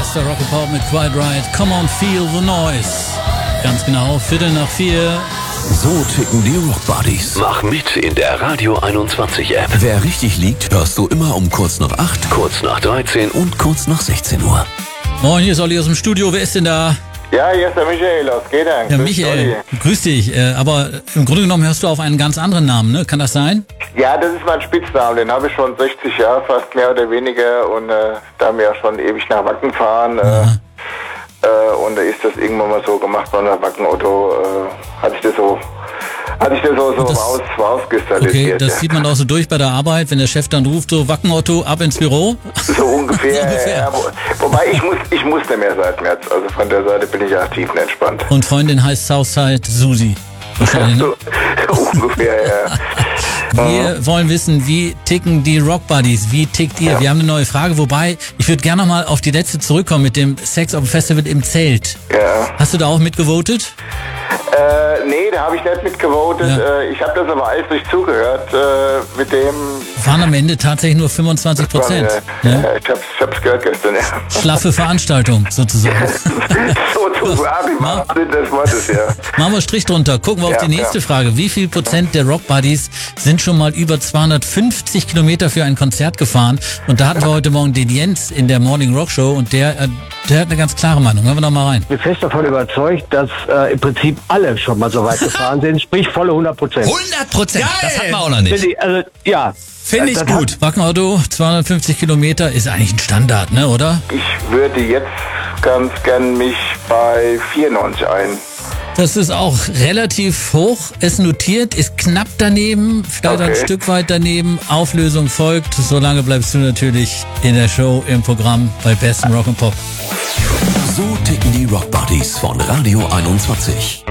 Bester Rock and Pop mit Quite Right. Come on, feel the noise. Ganz genau, 3:15. So ticken die Rock Buddies. Mach mit in der Radio 21 App. Wer richtig liegt, hörst du immer um kurz nach 8, Kurz nach 13 und kurz nach 16 Uhr. Moin, hier ist Olli aus dem Studio. Wer ist denn da? Ja, hier ist der Michael aus Gedang. Ja, Grüß Michael. Olli. Grüß dich. Aber im Grunde genommen hörst du auf einen ganz anderen Namen, ne? Kann das sein? Ja, das ist mein Spitzname, den habe ich schon 60 Jahre fast mehr oder weniger und da wir ja schon ewig nach Wacken fahren und da ist das irgendwann mal so gemacht bei einer Wacken-Otto, hatte ich das so rauskristallisiert. Okay, das zieht man auch so durch bei der Arbeit, wenn der Chef dann ruft, so Wacken-Otto, ab ins Büro. So ungefähr, So ungefähr. ja. Wobei ich musste mehr seit März, also von der Seite bin ich ja tiefenentspannt. Und Freundin heißt Southside Susi. Wahrscheinlich, ne? So ungefähr, ja. Wir wollen wissen, wie ticken die Rock Buddies? Wie tickt ihr? Ja. Wir haben eine neue Frage, wobei ich würde gerne noch mal auf die letzte zurückkommen mit dem Sex auf dem Festival im Zelt. Ja. Hast du da auch mitgevotet? Nee, da habe ich nicht mitgevotet. Ja. Ich habe das aber alles nicht zugehört mit dem... Waren am Ende tatsächlich nur 25%. Ja, Ja? ich hab's gehört gestern, ja. Schlaffe Veranstaltung sozusagen. Sozusagen im wahrsten Sinne des Wortes, ja. Machen wir Strich drunter. Gucken wir auf Ja, die nächste ja. Frage. Wie viel Prozent der Rock Buddies sind schon mal über 250 Kilometer für ein Konzert gefahren? Und da hatten wir heute Morgen den Jens in der Morning Rock Show und der hat eine ganz klare Meinung. Hören wir noch mal rein. Ich bin fest davon überzeugt, dass im Prinzip alle schon mal so weit gefahren sind, sprich volle 100%. 100%, das hatten wir auch noch nicht. Also, ja. Finde ich Das gut. Wackenauto, 250 Kilometer ist eigentlich ein Standard, ne, oder? Ich würde jetzt ganz gern mich bei 94 ein. Das ist auch relativ hoch. Es notiert, ist knapp daneben, vielleicht ein Okay. Stück weit daneben. Auflösung folgt. Solange bleibst du natürlich in der Show, im Programm bei Besten Rock and Pop. So ticken die Rock Buddies von Radio 21.